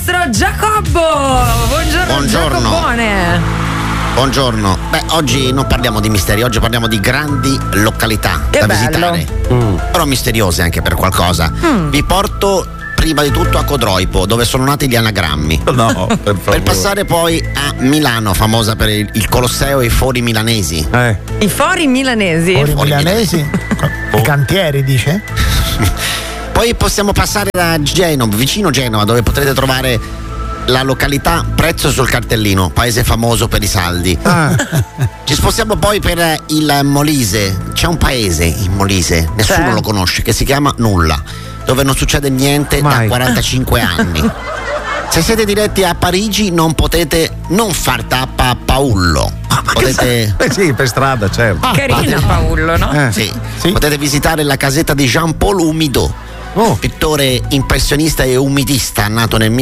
Giacobbo. Buongiorno. Giacobone. Buongiorno. Beh, oggi non parliamo di misteri, oggi parliamo di grandi località da visitare. Però misteriose anche per qualcosa. Vi porto prima di tutto a Codroipo, dove sono nati gli anagrammi. No, per passare poi a Milano, famosa per il Colosseo e i fori milanesi. I fori milanesi? Fori milanesi? I cantieri, dice? Poi possiamo passare da Genova, vicino Genova, dove potrete trovare la località Prezzo sul cartellino, paese famoso per i saldi. Ci spostiamo poi per il Molise. C'è un paese in Molise, nessuno lo conosce, che si chiama Nulla, dove non succede niente da 45 anni. Se siete diretti a Parigi non potete non far tappa a Paullo. Potete... sì, per strada, certo. Carina Paullo, no? Sì. Potete visitare la casetta di Jean-Paul Humidot, pittore impressionista e umidista, nato nel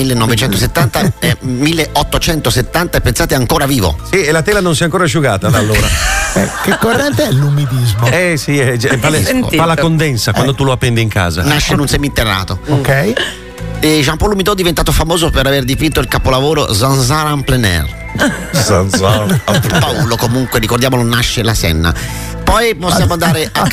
1870 e pensate è ancora vivo. Sì, e la tela non si è ancora asciugata da allora. Che corrente è l'umidismo? Fa la condensa quando tu lo appendi in casa. Nasce in un seminterrato. Ok. E Jean-Paul Humidot è diventato famoso per aver dipinto il capolavoro Zanzara en plein air. Paolo, comunque, ricordiamolo, nasce la Senna. Poi possiamo andare a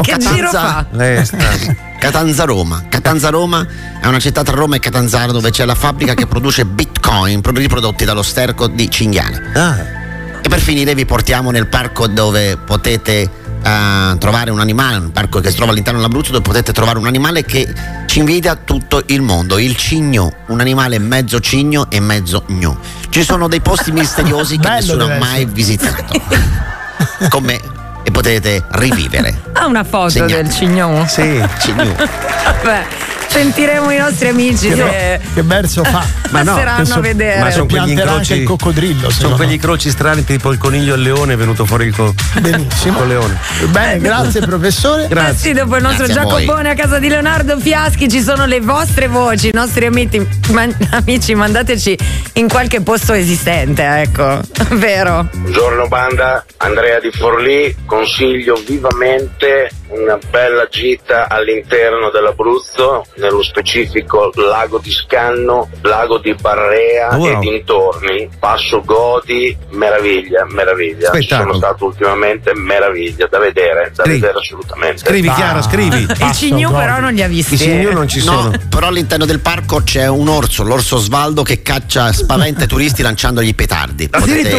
Catanza, Roma. Catanza, Roma è una città tra Roma e Catanzaro, dove c'è la fabbrica che produce bitcoin riprodotti dallo sterco di cinghiale. E per finire vi portiamo nel parco dove potete trovare un animale, un parco che si trova all'interno dell'Abruzzo, dove potete trovare un animale che ci invidia tutto il mondo, il cigno, un animale mezzo cigno e mezzo gnu. Ci sono dei posti misteriosi che nessuno ha mai visitato con me e potete rivivere. Ha una foto del cigno? Sì, cigno. Vabbè, sentiremo i nostri amici che verso fa. Ma no, passeranno a vedere. Ma sono quegli incroci, anche il coccodrillo. Sono quegli incroci strani, tipo il coniglio e il leone è venuto fuori benissimo. Col leone. Bene, grazie professore. Grazie. Sì, dopo il nostro Giacobone a casa di Leonardo Fiaschi ci sono le vostre voci, i nostri amici, mandateci in qualche posto esistente, ecco. Vero? Buongiorno banda, Andrea di Forlì, consiglio vivamente una bella gita all'interno dell'Abruzzo, nello specifico Lago di Scanno, Lago di Barrea e dintorni, Passo Godi, meraviglia. Ci sono stato ultimamente, meraviglia, da vedere assolutamente. Scrivi Chiara, scrivi. Il cigno però non li ha visti. I cigno non ci sono. No, però all'interno del parco c'è un orso, l'orso Osvaldo, che caccia, spaventa i turisti lanciandogli i petardi.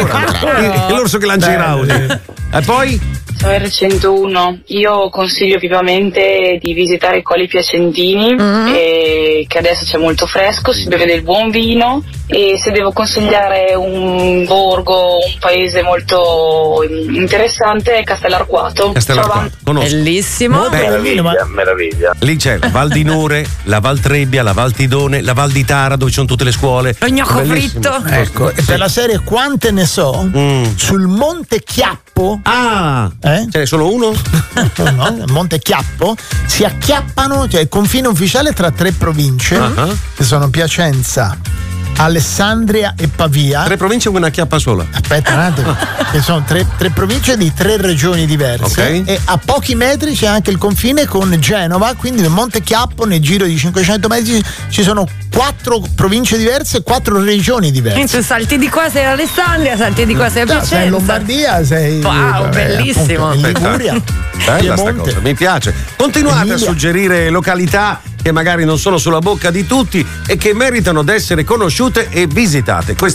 È l'orso che lancia i raudi. E poi? Sono R101, io consiglio vivamente di visitare i Colli Piacentini, che adesso c'è molto fresco, si beve del buon vino, e se devo consigliare un borgo, un paese molto interessante è Castellarquato. Conosco. Bellissimo. Meraviglia. Lì c'è la Val di Nure, la Val Trebbia, la Val Tidone, la Val di Tara, dove ci sono tutte le scuole. Lo gnocco fritto. Ecco, e per la serie quante ne so, sul Monte Chiappo. Ce n'è solo uno? No, Monte Chiappo si acchiappano, cioè il confine ufficiale tra 3 province che sono Piacenza, Alessandria e Pavia. 3 province con una chiappa sola. Aspetta un attimo, che sono 3 province di 3 regioni diverse, e a pochi metri c'è anche il confine con Genova, quindi nel Monte Chiappo, nel giro di 500 metri, ci sono 4 province diverse e 4 regioni diverse. E tu salti di qua sei Alessandria, salti di qua sei Piacenza. Sei in Lombardia, sei bellissimo. In Liguria. Bella sta cosa, mi piace. Continuate a suggerire località che magari non sono sulla bocca di tutti e che meritano di essere conosciute e visitate. Questa